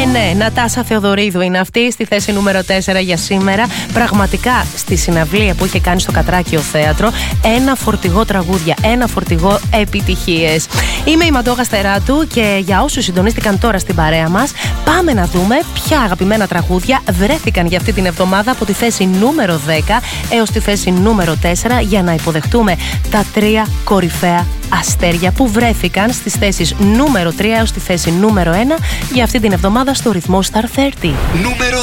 Ναι, Νατάσα Θεοδωρίδου είναι αυτή στη θέση νούμερο 4 για σήμερα. Πραγματικά στη συναυλία που είχε κάνει στο Κατράκιο Θέατρο, ένα φορτηγό τραγούδια, ένα φορτηγό επιτυχίες. Είμαι η Μαντώ Γαστεράτου και για όσους συντονίστηκαν τώρα στην παρέα μας, πάμε να δούμε ποια αγαπημένα τραγούδια βρέθηκαν για αυτή την εβδομάδα από τη θέση νούμερο 10 έως τη θέση νούμερο 4 για να υποδεχτούμε τα 3 κορυφαία αστέρια που βρέθηκαν στις θέσεις νούμερο 3 έως τη θέση νούμερο 1 για αυτή την εβδομάδα στο ρυθμό Star 30. Νούμερο